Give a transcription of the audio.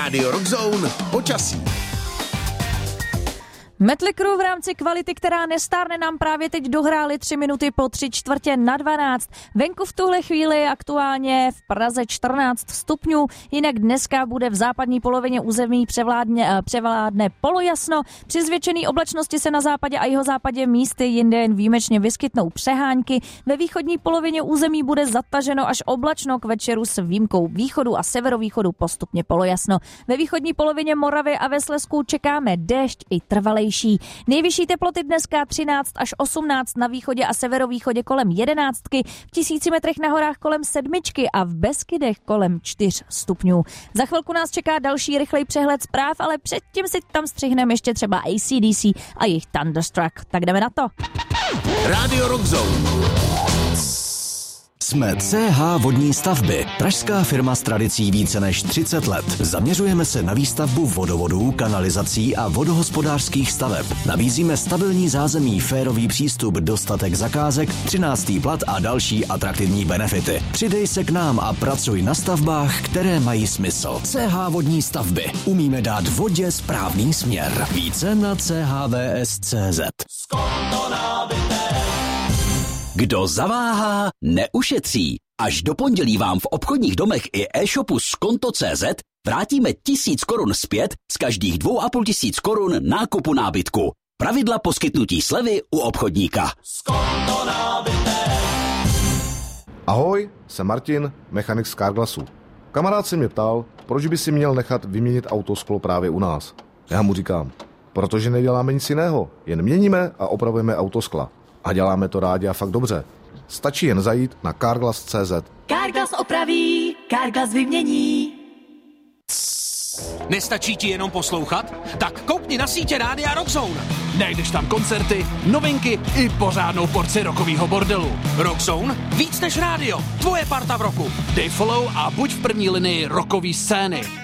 Radio Rockzone počasí. Mötley Crüe v rámci kvality, která nestárne, nám právě teď dohráli 3 minuty po 3:45. Venku v tuhle chvíli aktuálně v Praze 14 stupňů, jinak dneska bude v západní polovině území převládne polojasno. Při zvětšené oblačnosti se na západě a jihozápadě místy jinde jen výjimečně vyskytnou přehánky. Ve východní polovině území bude zataženo až oblačno, k večeru s výjimkou východu a severovýchodu postupně polojasno. Ve východní polovině Moravy a ve Slezsku čekáme déšť i trvalejší. Nejvyšší teploty dneska 13 až 18, na východě a severovýchodě kolem 11, v 1000 metrech na horách kolem 7 a v Beskydech kolem 4 stupňů. Za chvilku nás čeká další rychlej přehled zpráv, ale předtím si tam střihneme ještě třeba AC/DC a jejich Thunderstruck. Tak jdeme na to. Radio Rockzone. Jsme CH Vodní stavby, pražská firma s tradicí více než 30 let. Zaměřujeme se na výstavbu vodovodů, kanalizací a vodohospodářských staveb. Nabízíme stabilní zázemí, férový přístup, dostatek zakázek, 13. plat a další atraktivní benefity. Přidej se k nám a pracuj na stavbách, které mají smysl. CH Vodní stavby. Umíme dát vodě správný směr. Více na chvs.cz. Kdo zaváhá, neušetří. Až do pondělí vám v obchodních domech i e-shopu Skonto.cz vrátíme 1000 korun zpět z každých 2500 korun nákupu nábytku. Pravidla poskytnutí slevy u obchodníka. Skonto nábytek. Ahoj, jsem Martin, mechanik z Carglassu. Kamarád se mě ptal, proč by si měl nechat vyměnit autosklo právě u nás. Já mu říkám, protože neděláme nic jiného, jen měníme a opravujeme autoskla. A děláme to rádi a fakt dobře. Stačí jen zajít na Carglass.cz. Carglass opraví, Carglass vymění. Nestačí ti jenom poslouchat? Tak koukni na sítě Rádia Rockzone. Najdeš tam koncerty, novinky i pořádnou porci rockovýho bordelu. Rockzone? Víc než rádio. Tvoje parta v roku. Dej follow a buď v první linii rockové scény.